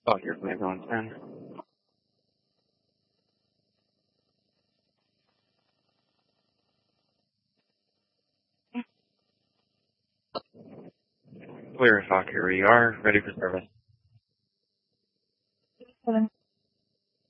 Oh, you're from everyone's 10. Clear, Hawk, here we are, ready for service. 7